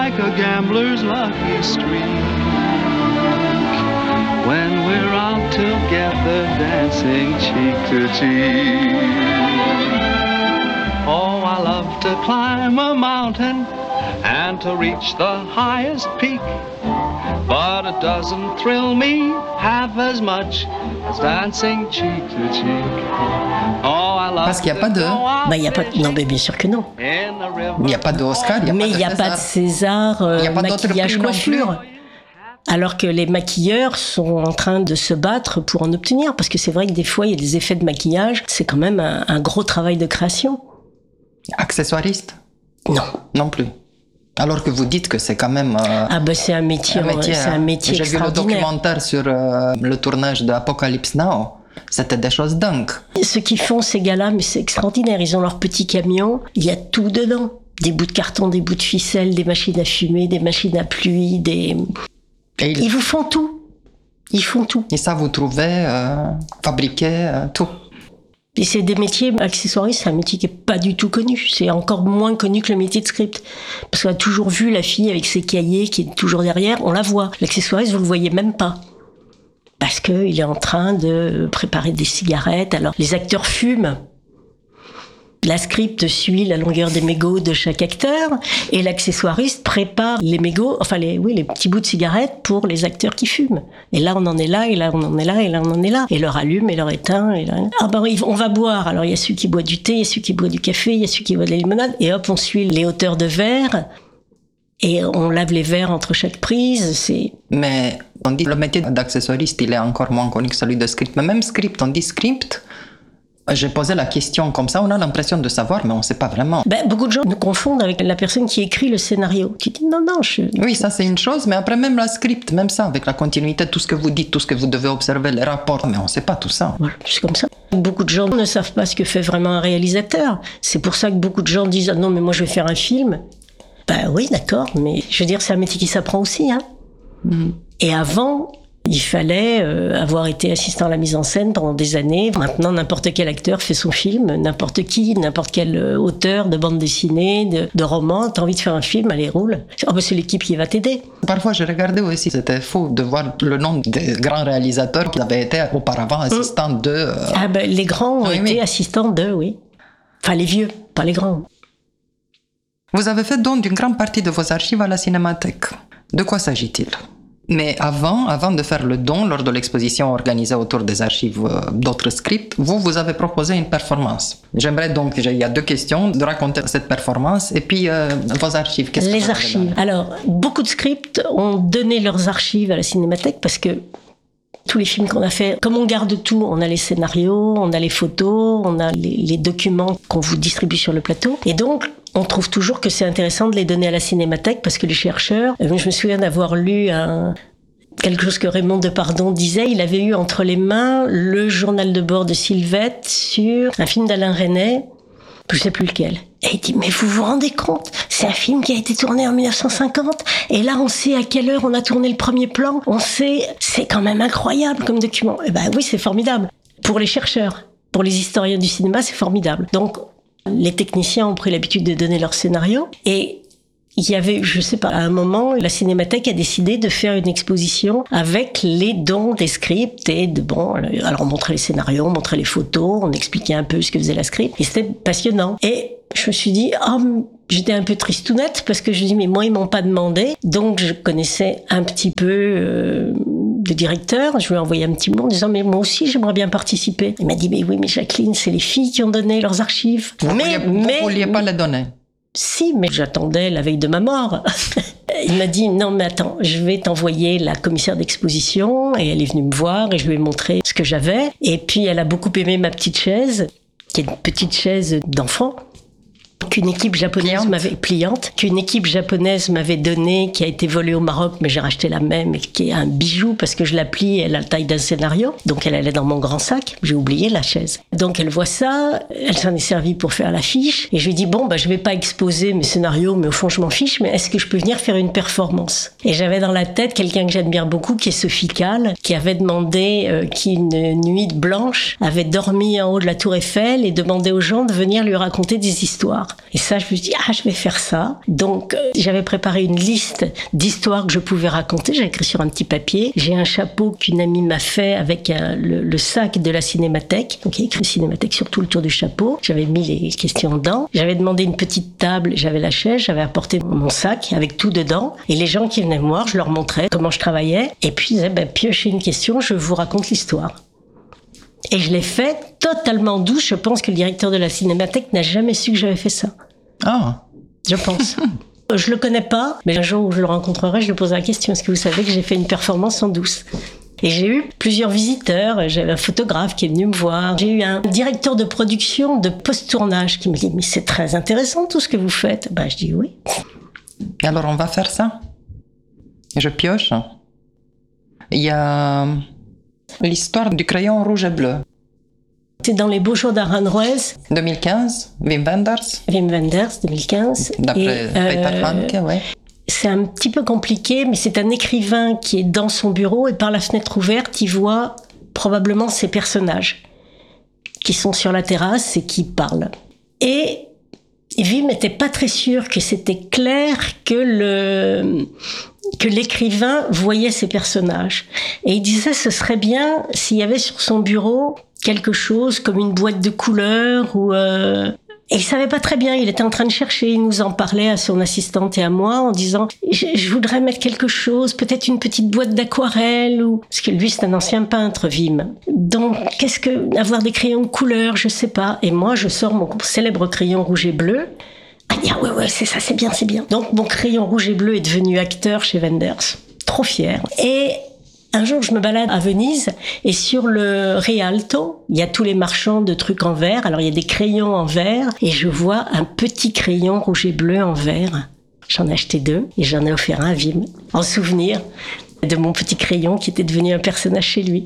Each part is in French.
like a gambler's lucky streak. When we're out together dancing cheek to cheek. Oh, I love to climb a mountain and to reach the highest peak. But it doesn't thrill me half as much as dancing cheek to cheek. Oh, I love Parce qu'il n'y a pas de... Il y a pas... Non, mais bien sûr que non. Il n'y a pas d'Oscar, mais il n'y a pas de César, maquillage, coiffure. Alors que les maquilleurs sont en train de se battre pour en obtenir. Parce que c'est vrai que des fois, il y a des effets de maquillage. C'est quand même un gros travail de création. Accessoiriste? Non. Non plus. Alors que vous dites que c'est quand même... c'est un métier, c'est un métier J'ai vu le documentaire sur le tournage d'Apocalypse Now. C'était des choses dingues. Ce qu'ils font, ces gars-là, mais c'est extraordinaire. Ils ont leur petit camion, il y a tout dedans. Des bouts de carton, des bouts de ficelle, des machines à fumer, des machines à pluie, Ils vous font tout. Ils font tout. Et ça, vous trouvez, fabriquer tout. Et c'est des métiers accessoiristes, c'est un métier qui est pas du tout connu. C'est encore moins connu que le métier de script. Parce qu'on a toujours vu la fille avec ses cahiers qui est toujours derrière, on la voit. L'accessoiriste, vous le voyez même pas. Parce qu'il est en train de préparer des cigarettes. Alors, les acteurs fument. La script suit la longueur des mégots de chaque acteur et l'accessoiriste prépare les mégots, les petits bouts de cigarettes pour les acteurs qui fument. Et là, on en est là, et là, on en est là, et là, on en est là. Et leur allume, et leur éteint, et là... on va boire. Alors, il y a celui qui boit du thé, il y a celui qui boit du café, il y a celui qui boit de la limonade. Et hop, on suit les hauteurs de verre. Et on lave les verres entre chaque prise, Mais on dit le métier d'accessoiriste, il est encore moins connu que celui de script. Mais même script, on dit script... J'ai posé la question comme ça, on a l'impression de savoir, mais on ne sait pas vraiment. Beaucoup de gens nous confondent avec la personne qui écrit le scénario. Qui dit non, Oui, ça c'est une chose, mais après même la script, même ça, avec la continuité, tout ce que vous dites, tout ce que vous devez observer, les rapports, mais on ne sait pas tout ça. Voilà, c'est comme ça. Beaucoup de gens ne savent pas ce que fait vraiment un réalisateur. C'est pour ça que beaucoup de gens disent « Ah non, mais moi je vais faire un film ». Oui, d'accord, mais je veux dire, c'est un métier qui s'apprend aussi. Hein. Et avant... Il fallait avoir été assistant à la mise en scène pendant des années. Maintenant, n'importe quel acteur fait son film, n'importe quel auteur de bande dessinée, de roman, t'as envie de faire un film, allez, roule. C'est l'équipe qui va t'aider. Parfois, j'ai regardé aussi, c'était fou de voir le nom des grands réalisateurs qui avaient été auparavant assistants de... les grands ont été assistants de, oui. Enfin, les vieux, pas les grands. Vous avez fait don d'une grande partie de vos archives à la Cinémathèque. De quoi s'agit-il ? Mais avant de faire le don, lors de l'exposition organisée autour des archives d'autres scripts, vous avez proposé une performance. J'aimerais donc, il y a 2 questions, de raconter cette performance et puis vos archives. Les archives. Alors, beaucoup de scripts ont donné leurs archives à la Cinémathèque parce que tous les films qu'on a fait, comme on garde tout, on a les scénarios, on a les photos, on a les documents qu'on vous distribue sur le plateau. Et donc, on trouve toujours que c'est intéressant de les donner à la Cinémathèque parce que les chercheurs... Je me souviens d'avoir lu quelque chose que Raymond Depardon disait. Il avait eu entre les mains le journal de bord de Sylvette sur un film d'Alain Resnais, je ne sais plus lequel. Et il dit, mais vous vous rendez compte, c'est un film qui a été tourné en 1950 et là on sait à quelle heure on a tourné le premier plan, on sait, c'est quand même incroyable comme document. Oui, c'est formidable. Pour les chercheurs, pour les historiens du cinéma, c'est formidable. Donc, les techniciens ont pris l'habitude de donner leur scénario et il y avait, je sais pas, à un moment, la Cinémathèque a décidé de faire une exposition avec les dons des scripts et alors on montrait les scénarios, on montrait les photos, on expliquait un peu ce que faisait la script et c'était passionnant. Et je me suis dit, j'étais un peu tristounette parce que je me dis, mais moi ils m'ont pas demandé, donc je connaissais un petit peu le directeur, je lui ai envoyé un petit mot en disant, mais moi aussi j'aimerais bien participer. Il m'a dit, mais oui, mais Jacqueline, c'est les filles qui ont donné leurs archives. Vous ne vouliez pas les donner? Si, mais j'attendais la veille de ma mort. Il m'a dit, non mais attends, je vais t'envoyer la commissaire d'exposition, et elle est venue me voir et je lui ai montré ce que j'avais. Et puis elle a beaucoup aimé ma petite chaise, qui est une petite chaise d'enfant, qu'une équipe japonaise m'avait donnée, qui a été volée au Maroc, mais j'ai racheté la même, et qui est un bijou parce que je la plie, elle a la taille d'un scénario, donc elle allait dans mon grand sac. J'ai oublié la chaise. Donc elle voit ça, elle s'en est servie pour faire l'affiche, et je lui dis je vais pas exposer mes scénarios, mais au fond je m'en fiche, mais est-ce que je peux venir faire une performance? Et j'avais dans la tête quelqu'un que j'admire beaucoup, qui est Sophie Calle, qui avait demandé qu'une nuit blanche avait dormi en haut de la Tour Eiffel et demandé aux gens de venir lui raconter des histoires. mémoire. Et ça, je me suis dit, je vais faire ça. Donc, j'avais préparé une liste d'histoires que je pouvais raconter. J'ai écrit sur un petit papier. J'ai un chapeau qu'une amie m'a fait avec le sac de la Cinémathèque. Donc, il y a écrit Cinémathèque sur tout le tour du chapeau. J'avais mis les questions dedans. J'avais demandé une petite table. J'avais la chaise. J'avais apporté mon sac avec tout dedans. Et les gens qui venaient me voir, je leur montrais comment je travaillais. Et puis, ils disaient, piochez une question, je vous raconte l'histoire. Et je l'ai fait totalement douce. Je pense que le directeur de la Cinémathèque n'a jamais su que j'avais fait ça. Ah. Je pense. Je le connais pas, mais un jour où je le rencontrerai, je lui poserai la question. Est-ce que vous savez que j'ai fait une performance en douce? Et j'ai eu plusieurs visiteurs. J'avais un photographe qui est venu me voir. J'ai eu un directeur de production de post-tournage qui me dit « Mais c'est très intéressant tout ce que vous faites. » Je dis oui. Et alors, on va faire ça. Je pioche. Il y a l'histoire du crayon rouge et bleu. C'est dans Les Beaux Jours d'Aranjuez. 2015, Wim Wenders. Wim Wenders, 2015. D'après Peter Handke, ouais. C'est un petit peu compliqué, mais c'est un écrivain qui est dans son bureau et par la fenêtre ouverte, il voit probablement ses personnages qui sont sur la terrasse et qui parlent. Et Wim n'était pas très sûr que c'était clair que l'écrivain voyait ses personnages. Et il disait ce serait bien s'il y avait sur son bureau quelque chose comme une boîte de couleurs ou... Et il savait pas très bien, il était en train de chercher, il nous en parlait à son assistante et à moi en disant je voudrais mettre quelque chose, peut-être une petite boîte d'aquarelle ou... Parce que lui c'est un ancien peintre, Wim. Donc qu'est-ce que... avoir des crayons de couleur, je sais pas. Et moi je sors mon célèbre crayon rouge et bleu. Ouais, c'est ça, c'est bien. Donc mon crayon rouge et bleu est devenu acteur chez Wenders. Trop fier. Et un jour, je me balade à Venise et sur le Rialto, il y a tous les marchands de trucs en verre. Alors, il y a des crayons en verre et je vois un petit crayon rouge et bleu en verre. J'en ai acheté 2 et j'en ai offert un à Wim en souvenir de mon petit crayon qui était devenu un personnage chez lui.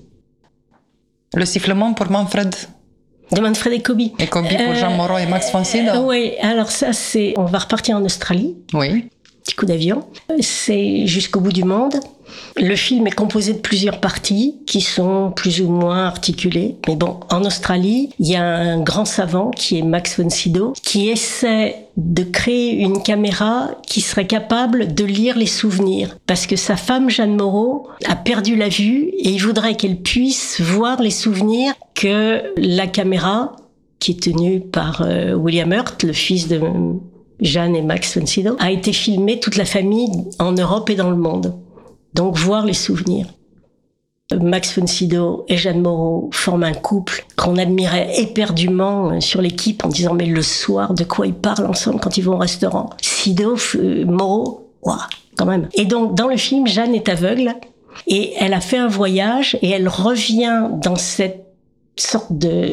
Le sifflement pour Manfred. De Manfred et Kobe. Et Kobe pour Jean Moreau et Max von Sydow. Oui, alors ça, c'est... On va repartir en Australie. Oui. Petit coup d'avion. C'est jusqu'au bout du monde. Le film est composé de plusieurs parties qui sont plus ou moins articulées. Mais bon, en Australie, il y a un grand savant qui est Max von Sydow qui essaie de créer une caméra qui serait capable de lire les souvenirs. Parce que sa femme, Jeanne Moreau, a perdu la vue et il voudrait qu'elle puisse voir les souvenirs que la caméra, qui est tenue par William Hurt, le fils de Jeanne et Max von Sydow, a été filmée toute la famille en Europe et dans le monde. Donc, voir les souvenirs. Max von Sydow et Jeanne Moreau forment un couple qu'on admirait éperdument sur l'équipe en disant « Mais le soir, de quoi ils parlent ensemble quand ils vont au restaurant ?» Sydow, Moreau, waouh, quand même. Et donc, dans le film, Jeanne est aveugle et elle a fait un voyage et elle revient dans cette sorte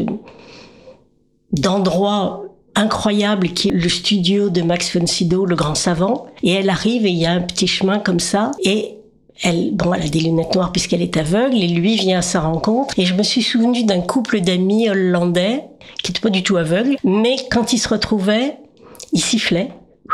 d'endroit incroyable qui est le studio de Max von Sydow, le grand savant. Et elle arrive et il y a un petit chemin comme ça et elle a des lunettes noires puisqu'elle est aveugle et lui vient à sa rencontre. Et je me suis souvenue d'un couple d'amis hollandais qui n'étaient pas du tout aveugles, mais quand ils se retrouvaient, ils sifflaient.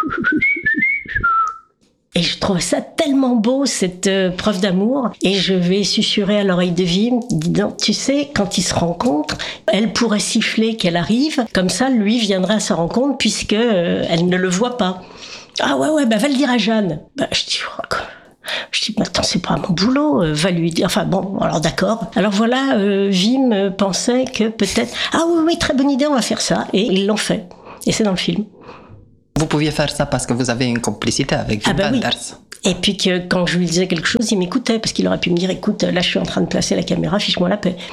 Et je trouvais ça tellement beau, cette preuve d'amour. Et je vais susurrer à l'oreille de Wim, disant, tu sais, quand ils se rencontrent, elle pourrait siffler qu'elle arrive. Comme ça, lui viendrait à sa rencontre puisque elle ne le voit pas. Ah ouais, va le dire à Jeanne. Je dis, attends, c'est pas mon boulot, va lui dire. Enfin bon, alors d'accord. Alors voilà, Wim pensait que peut-être, oui, très bonne idée, on va faire ça. Et ils l'ont fait. Et c'est dans le film. Vous pouviez faire ça parce que vous avez une complicité avec Wim Wenders. Oui. Et puis que quand je lui disais quelque chose, il m'écoutait parce qu'il aurait pu me dire, écoute, là je suis en train de placer la caméra, fiche-moi la paix.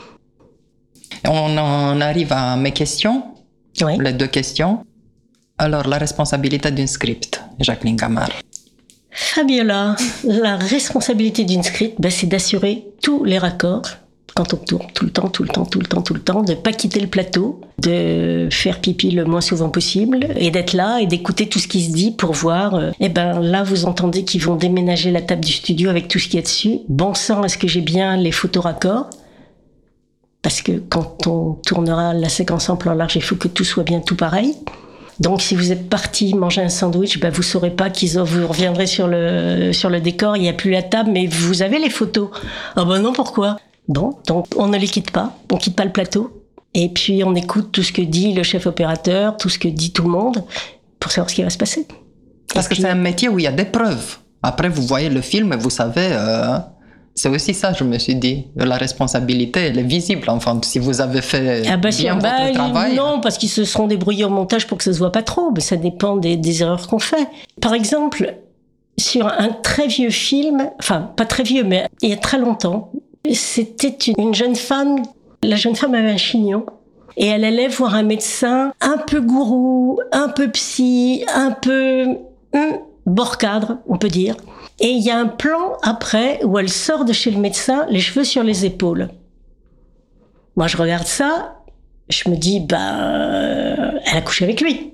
On en arrive à mes questions, oui. Les 2 questions. Alors, la responsabilité d'un script, Jacqueline Gamard. Fabiola, la responsabilité d'une script, c'est d'assurer tous les raccords quand on tourne, tout le temps, de pas quitter le plateau, de faire pipi le moins souvent possible et d'être là et d'écouter tout ce qui se dit pour voir, là vous entendez qu'ils vont déménager la table du studio avec tout ce qu'il y a dessus. Bon sang, est-ce que j'ai bien les photos raccords? Parce que quand on tournera la séquence en plan large, il faut que tout soit bien tout pareil. Donc, si vous êtes parti manger un sandwich, vous saurez pas vous reviendrez sur le décor, il n'y a plus la table, mais vous avez les photos. Ah non, pourquoi? Bon, donc on ne les quitte pas, on quitte pas le plateau. Et puis on écoute tout ce que dit le chef opérateur, tout ce que dit tout le monde, pour savoir ce qui va se passer. Parce que c'est un métier où il y a des preuves. Après, vous voyez le film et vous savez... c'est aussi ça, je me suis dit. La responsabilité, elle est visible. Enfin, si vous avez fait bien votre travail... Non, parce qu'ils se seront débrouillés au montage pour que ça se voit pas trop. Mais ça dépend des erreurs qu'on fait. Par exemple, sur un très vieux film, enfin, pas très vieux, mais il y a très longtemps, c'était une jeune femme. La jeune femme avait un chignon. Et elle allait voir un médecin un peu gourou, un peu psy, un peu bord cadre, on peut dire. Et il y a un plan après où elle sort de chez le médecin, les cheveux sur les épaules. Moi, je regarde ça, je me dis, elle a couché avec lui.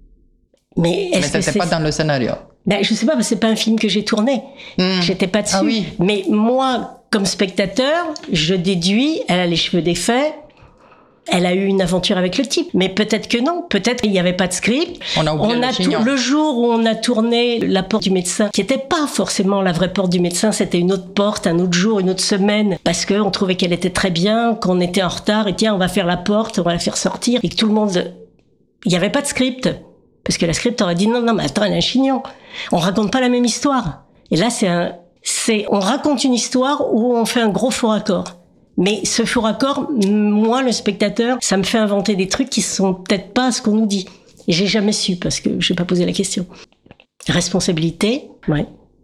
Mais c'était pas dans le scénario. Je sais pas, parce que c'est pas un film que j'ai tourné. J'étais pas dessus. Ah oui. Mais moi, comme spectateur, je déduis, elle a les cheveux défaits. Elle a eu une aventure avec le type, mais peut-être que non. Peut-être qu'il n'y avait pas de script. On a oublié le jour où on a tourné la porte du médecin, qui n'était pas forcément la vraie porte du médecin, c'était une autre porte, un autre jour, une autre semaine, parce qu'on trouvait qu'elle était très bien, qu'on était en retard, et tiens, on va faire la porte, on va la faire sortir, et que tout le monde... Il n'y avait pas de script, parce que la script aurait dit non, mais attends, elle a un chignon. On raconte pas la même histoire. Et là, on raconte une histoire où on fait un gros faux raccord. Mais ce faux raccord, moi, le spectateur, ça me fait inventer des trucs qui sont peut-être pas ce qu'on nous dit. Et j'ai jamais su, parce que j'ai pas posé la question. Responsabilité, ouais.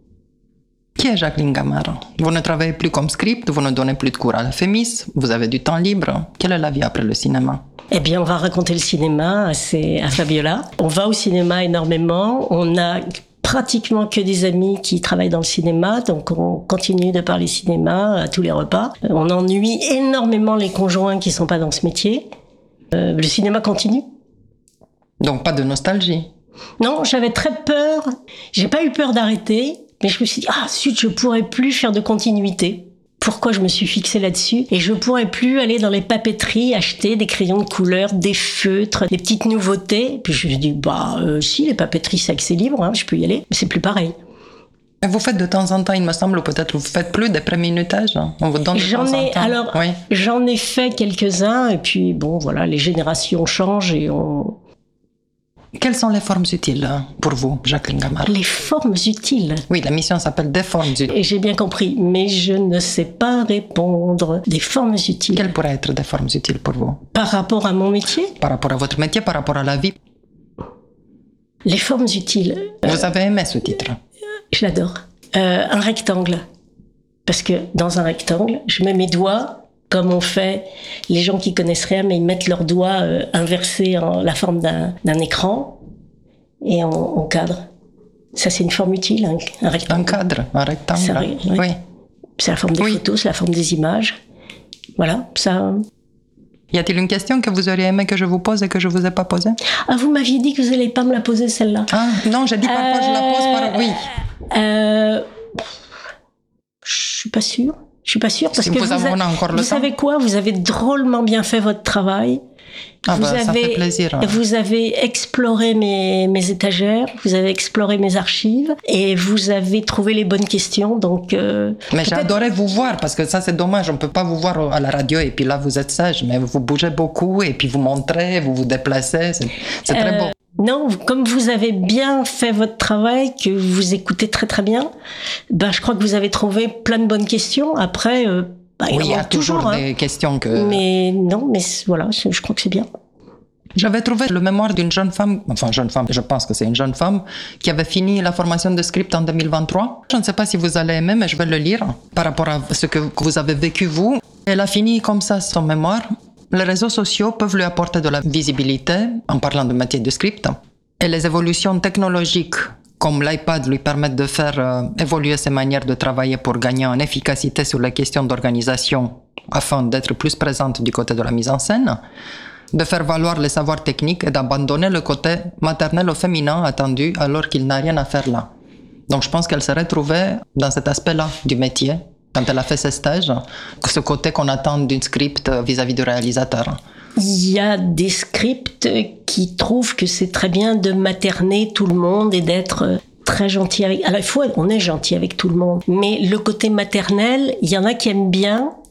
Qui est Jacqueline Gamard? Vous ne travaillez plus comme script, vous ne donnez plus de cours à la FEMIS, vous avez du temps libre. Quelle est la vie après le cinéma? Eh bien, on va raconter le cinéma, c'est à Fabiola. On va au cinéma énormément, on a pratiquement que des amis qui travaillent dans le cinéma, donc on continue de parler cinéma à tous les repas. On ennuie énormément les conjoints qui sont pas dans ce métier. Le cinéma continue. Donc pas de nostalgie? Non, j'avais très peur. J'ai pas eu peur d'arrêter, mais je me suis dit, zut, je pourrais plus faire de continuité. Pourquoi je me suis fixée là-dessus? Et je pourrais plus aller dans les papeteries, acheter des crayons de couleur, des feutres, des petites nouveautés. Puis je me suis dit, si, les papeteries, c'est accès libre, je peux y aller. Mais c'est plus pareil. Et vous faites de temps en temps, il me semble, ou peut-être vous faites plus des préminutages? On vous donne de temps en temps. Alors, oui. J'en ai fait quelques-uns, et puis bon, voilà, les générations changent et on... Quelles sont les formes utiles pour vous, Jacqueline Gamard? Les formes utiles? Oui, la mission s'appelle des formes utiles. Et j'ai bien compris, mais je ne sais pas répondre. Des formes utiles. Quelles pourraient être des formes utiles pour vous? Par rapport à mon métier? Par rapport à votre métier, par rapport à la vie? Les formes utiles. Vous avez aimé ce titre? Je l'adore. Un rectangle. Parce que dans un rectangle, je mets mes doigts, comme on fait les gens qui connaissent rien, mais ils mettent leurs doigts inversés en la forme d'un écran et on cadre. Ça, c'est une forme utile, un rectangle. Un cadre, un rectangle. Oui. C'est la forme des photos, c'est la forme des images. Voilà, ça... Y a-t-il une question que vous auriez aimé que je vous pose et que je vous ai pas posée? Vous m'aviez dit que vous n'allez pas me la poser, celle-là. Non, j'ai dit parfois je la pose par... Oui. Je suis pas sûre. Je suis pas sûre parce que vous savez quoi? Vous avez drôlement bien fait votre travail. Ça fait plaisir. Vous avez exploré mes étagères, vous avez exploré mes archives et vous avez trouvé les bonnes questions. Donc, mais j'adorais vous voir parce que ça c'est dommage, on peut pas vous voir à la radio et puis là vous êtes sage, mais vous bougez beaucoup et puis vous montrez, vous vous déplacez, c'est très beau. Non, comme vous avez bien fait votre travail, que vous écoutez très très bien, je crois que vous avez trouvé plein de bonnes questions. Après, il y a toujours des questions que... Mais non, mais voilà, je crois que c'est bien. J'avais trouvé le mémoire d'une jeune femme, je pense que c'est une jeune femme, qui avait fini la formation de script en 2023. Je ne sais pas si vous allez aimer, mais je vais le lire par rapport à ce que vous avez vécu vous. Elle a fini comme ça son mémoire. Les réseaux sociaux peuvent lui apporter de la visibilité, en parlant de métier de script, et les évolutions technologiques, comme l'iPad, lui permettent de faire évoluer ses manières de travailler pour gagner en efficacité sur les questions d'organisation, afin d'être plus présente du côté de la mise en scène, de faire valoir les savoirs techniques et d'abandonner le côté maternel ou féminin attendu alors qu'il n'a rien à faire là. Donc je pense qu'elle s'est retrouvée dans cet aspect-là du métier, quand elle a fait ses stages, ce côté qu'on attend d'une script vis-à-vis du réalisateur. Il y a des scripts qui trouvent que c'est très bien de materner tout le monde et d'être très gentil avec... Alors, on est gentil avec tout le monde, mais le côté maternel, il y en a qui aiment bien,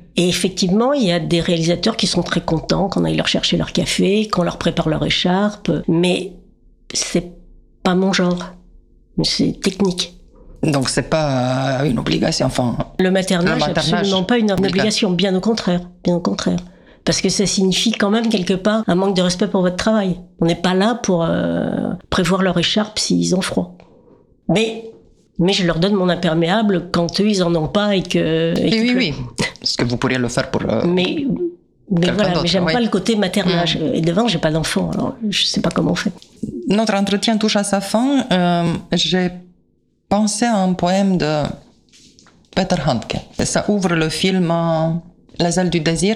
Et effectivement, il y a des réalisateurs qui sont très contents qu'on aille leur chercher leur café, qu'on leur prépare leur écharpe, mais c'est pas mon genre. C'est technique. Donc c'est pas une obligation, enfin... Le maternage, absolument pas une obligation, bien au contraire, bien au contraire. Parce que ça signifie quand même quelque part un manque de respect pour votre travail. On n'est pas là pour prévoir leur écharpe s'ils ont froid. Mais je leur donne mon imperméable quand eux ils en ont pas et que... Oui. Parce que vous pourriez le faire pour... Mais voilà, mais j'aime pas le côté maternage. Et devant, j'ai pas d'enfant, alors je sais pas comment on fait. Notre entretien touche à sa fin. J'ai pensé à un poème de Peter Handke. Et ça ouvre le film Les ailes du désir.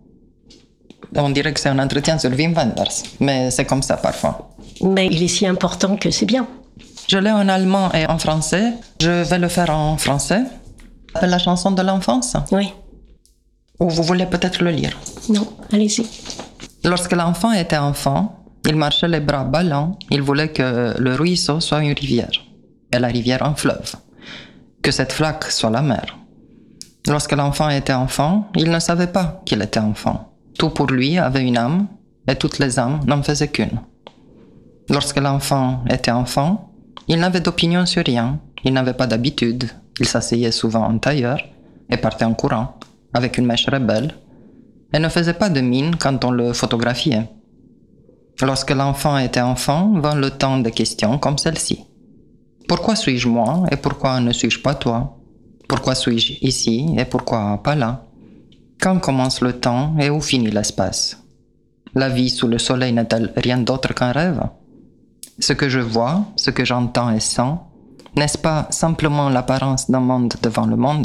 On dirait que c'est un entretien sur Wim Wenders, mais c'est comme ça parfois. Mais il est si important que c'est bien. Je l'ai en allemand et en français. Je vais le faire en français. La chanson de l'enfance. Oui. Ou vous voulez peut-être le lire? Non, allez-y. Lorsque l'enfant était enfant, il marchait les bras ballants. Il voulait que le ruisseau soit une rivière, et la rivière un fleuve. Que cette flaque soit la mer. Lorsque l'enfant était enfant, il ne savait pas qu'il était enfant. Tout pour lui avait une âme, et toutes les âmes n'en faisaient qu'une. Lorsque l'enfant était enfant, il n'avait d'opinion sur rien, il n'avait pas d'habitude, il s'asseyait souvent en tailleur et partait en courant, avec une mèche rebelle, et ne faisait pas de mine quand on le photographiait. Lorsque l'enfant était enfant, vint le temps des questions comme celle-ci. Pourquoi suis-je moi et pourquoi ne suis-je pas toi? Pourquoi suis-je ici et pourquoi pas là? Quand commence le temps et où finit l'espace? La vie sous le soleil n'est-elle rien d'autre qu'un rêve? Ce que je vois, ce que j'entends et sens, n'est-ce pas simplement l'apparence d'un monde devant le monde?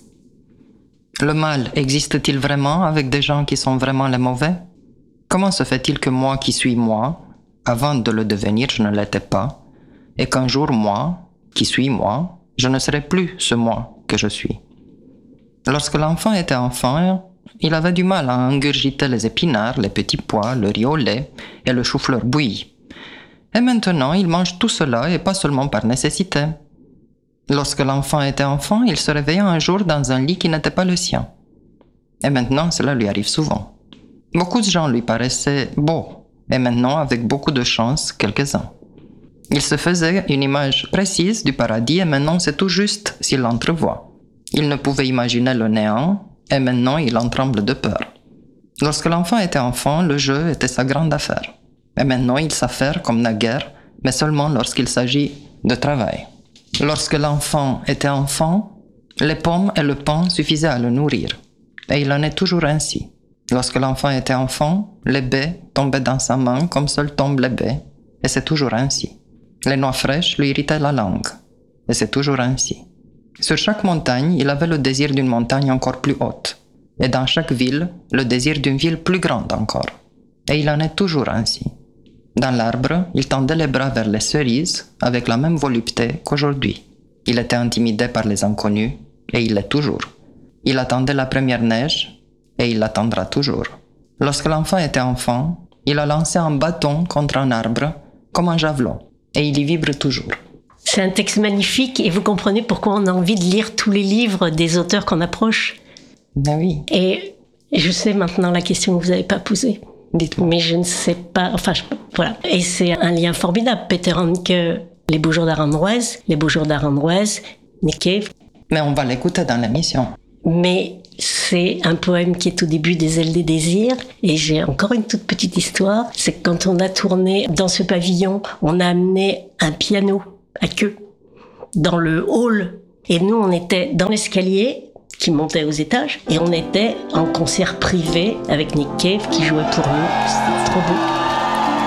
Le mal existe-t-il vraiment avec des gens qui sont vraiment les mauvais? Comment se fait-il que moi qui suis moi, avant de le devenir, je ne l'étais pas, et qu'un jour moi, qui suis moi, je ne serai plus ce moi que je suis? Lorsque l'enfant était enfant, il avait du mal à ingurgiter les épinards, les petits pois, le riz au lait et le chou-fleur bouilli. Et maintenant, il mange tout cela et pas seulement par nécessité. Lorsque l'enfant était enfant, il se réveillait un jour dans un lit qui n'était pas le sien. Et maintenant, cela lui arrive souvent. Beaucoup de gens lui paraissaient beaux, et maintenant, avec beaucoup de chance, quelques-uns. Il se faisait une image précise du paradis et maintenant c'est tout juste s'il l'entrevoit. Il ne pouvait imaginer le néant, et maintenant il en tremble de peur. Lorsque l'enfant était enfant, le jeu était sa grande affaire. Et maintenant il s'affaire comme naguère, mais seulement lorsqu'il s'agit de travail. Lorsque l'enfant était enfant, les pommes et le pain suffisaient à le nourrir. Et il en est toujours ainsi. Lorsque l'enfant était enfant, les baies tombaient dans sa main comme seules tombent les baies, et c'est toujours ainsi. Les noix fraîches lui irritaient la langue, et c'est toujours ainsi. Sur chaque montagne, il avait le désir d'une montagne encore plus haute, et dans chaque ville, le désir d'une ville plus grande encore. Et il en est toujours ainsi. Dans l'arbre, il tendait les bras vers les cerises avec la même volupté qu'aujourd'hui. Il était intimidé par les inconnus, et il l'est toujours. Il attendait la première neige, et il l'attendra toujours. Lorsque l'enfant était enfant, il a lancé un bâton contre un arbre, comme un javelot, et il y vibre toujours. C'est un texte magnifique et vous comprenez pourquoi on a envie de lire tous les livres des auteurs qu'on approche. Ben oui. Et je sais maintenant la question que vous n'avez pas posée. Dites-moi. Mais je ne sais pas, voilà. Et c'est un lien formidable. Peter Handke, Les Beaux Jours d'Aranjuez, Les Beaux Jours d'Aranjuez, Nick Cave. Mais on va l'écouter dans l'émission. Mais c'est un poème qui est au début des Ailes des Désirs. Et j'ai encore une toute petite histoire. C'est que quand on a tourné dans ce pavillon, on a amené un piano à queue dans le hall. Et nous, on était dans l'escalier qui montait aux étages. Et on était en concert privé avec Nick Cave qui jouait pour nous. C'était trop beau.